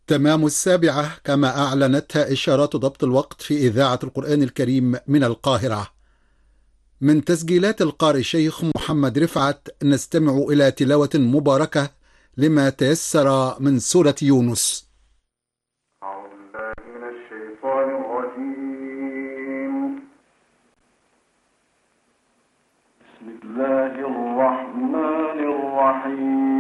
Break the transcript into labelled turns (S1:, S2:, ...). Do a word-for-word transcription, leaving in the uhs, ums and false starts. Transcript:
S1: تمام السابعة كما أعلنتها إشارات ضبط الوقت في إذاعة القرآن الكريم من القاهرة. من تسجيلات القارئ الشيخ محمد رفعت نستمع إلى تلاوة مباركة لما تيسر من سورة يونس.
S2: أعوذ بالله من الشيطان الرجيم. بسم الله الرحمن الرحيم.